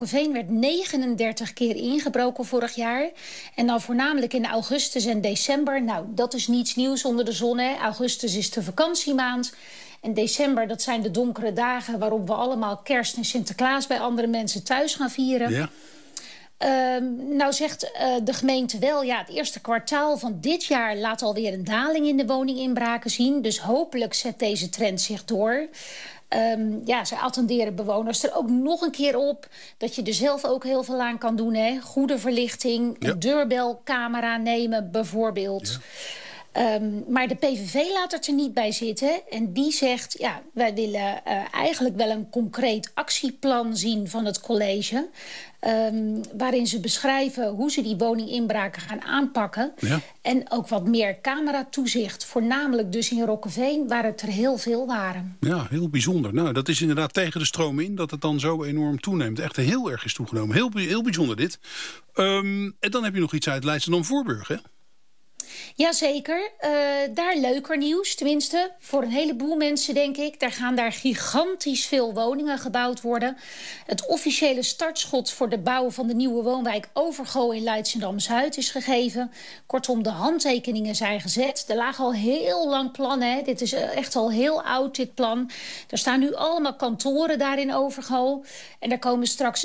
Veen werd 39 keer ingebroken vorig jaar. En dan voornamelijk in augustus en december. Nou, dat is niets nieuws onder de zon. Hè. Augustus is de vakantiemaand. En december, dat zijn de donkere dagen waarop we allemaal Kerst en Sinterklaas bij andere mensen thuis gaan vieren. Ja. Nou zegt de gemeente wel, ja, het eerste kwartaal van dit jaar laat alweer een daling in de woninginbraken zien. Dus hopelijk zet deze trend zich door. Ze attenderen bewoners er ook nog een keer op dat je er zelf ook heel veel aan kan doen. Hè? Goede verlichting, een deurbelcamera nemen bijvoorbeeld. Ja. Maar de PVV laat het er niet bij zitten. En die zegt, ja, wij willen eigenlijk wel een concreet actieplan zien van het college. Waarin ze beschrijven hoe ze die woninginbraken gaan aanpakken. Ja. En ook wat meer cameratoezicht. Voornamelijk dus in Rokkeveen, waar het er heel veel waren. Ja, heel bijzonder. Nou, dat is inderdaad tegen de stroom in, dat het dan zo enorm toeneemt. Echt heel erg is toegenomen. Heel bijzonder dit. En dan heb je nog iets uit Leidschendam-Voorburg, hè? Jazeker, daar leuker nieuws, tenminste voor een heleboel mensen denk ik. Daar gaan gigantisch veel woningen gebouwd worden. Het officiële startschot voor de bouw van de nieuwe woonwijk Overgo in Leidschendam-Zuid is gegeven. Kortom, de handtekeningen zijn gezet. Er lagen al heel lang plannen, hè. Dit is echt al heel oud, dit plan. Er staan nu allemaal kantoren daar in Overgo. En er komen straks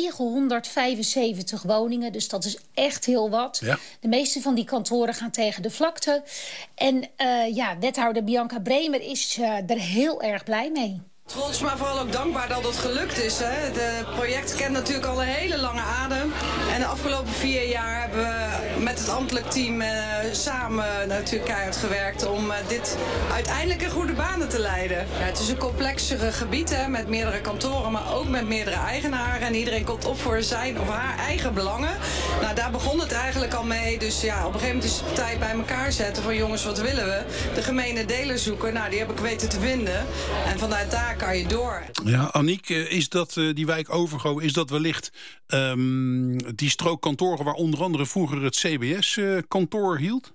975 woningen, dus dat is echt heel wat. Ja. De meeste van die kantoren gaan tegen de vlakte. En wethouder Bianca Bremer is er heel erg blij mee. Trots, maar vooral ook dankbaar dat het gelukt is. Het project kent natuurlijk al een hele lange adem. En de afgelopen 4 jaar hebben we met het ambtelijk team samen natuurlijk keihard gewerkt om dit uiteindelijk in goede banen te leiden. Ja, het is een complexere gebied met meerdere kantoren, maar ook met meerdere eigenaren. En iedereen komt op voor zijn of haar eigen belangen. Nou, daar begon het eigenlijk al mee. Dus ja, op een gegeven moment is het tijd bij elkaar zetten van jongens, wat willen we? De gemene delen zoeken. Nou, die heb ik weten te vinden. En vanuit daar kan je door. Ja, Aniek, is dat die wijk Overgo, is dat wellicht die strook kantoren waar onder andere vroeger het CBS-kantoor hield?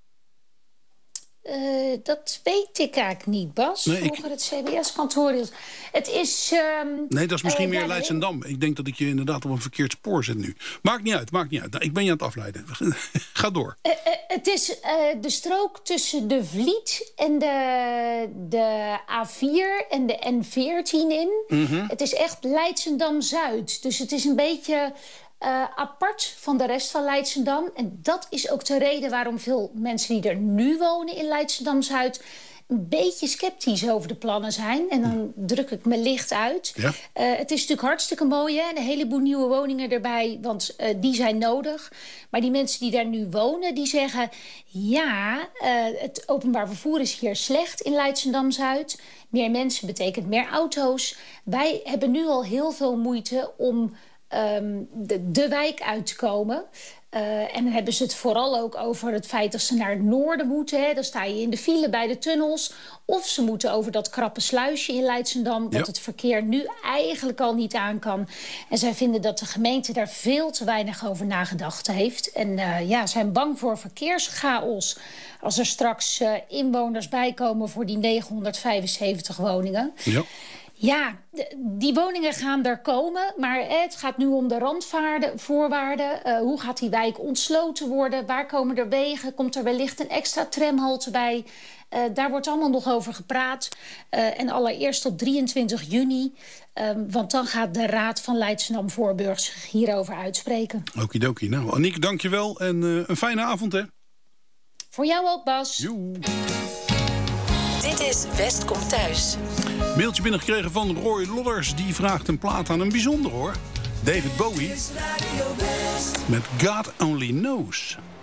Dat weet ik eigenlijk niet, Bas. Vroeger het CBS-kantoor hield. Het is... nee, dat is misschien meer Leidschendam. Ik denk dat ik je inderdaad op een verkeerd spoor zet nu. Maakt niet uit. Nou, ik ben je aan het afleiden. Ga door. Het is de strook tussen de Vliet en de A4 en de N14 in. Mm-hmm. Het is echt Leidschendam-Zuid. Dus het is een beetje... apart van de rest van Leidschendam. En dat is ook de reden waarom veel mensen die er nu wonen in Leidschendam-Zuid... een beetje sceptisch over de plannen zijn. En dan druk ik me licht uit. Ja. Het is natuurlijk hartstikke mooi, hè? Een heleboel nieuwe woningen erbij, want die zijn nodig. Maar die mensen die daar nu wonen, die zeggen... ja, het openbaar vervoer is hier slecht in Leidschendam-Zuid. Meer mensen betekent meer auto's. Wij hebben nu al heel veel moeite om... de wijk uit te komen. En dan hebben ze het vooral ook over het feit dat ze naar het noorden moeten. Hè. Dan sta je in de file bij de tunnels. Of ze moeten over dat krappe sluisje in Leidschendam... wat het verkeer nu eigenlijk al niet aan kan. En zij vinden dat de gemeente daar veel te weinig over nagedacht heeft. En zijn bang voor verkeerschaos... als er straks inwoners bijkomen voor die 975 woningen... Ja. Ja, die woningen gaan er komen, maar het gaat nu om de randvoorwaarden. Hoe gaat die wijk ontsloten worden? Waar komen er wegen? Komt er wellicht een extra tramhalte bij? Daar wordt allemaal nog over gepraat. En allereerst op 23 juni, want dan gaat de Raad van Leidschendam-Voorburg zich hierover uitspreken. Okidoki. Nou, Aniek, dank je wel en een fijne avond, hè? Voor jou ook, Bas. Joe. Dit is West komt thuis. Mailtje binnengekregen van Roy Lodders. Die vraagt een plaat aan een bijzonder, hoor. David Bowie met God Only Knows.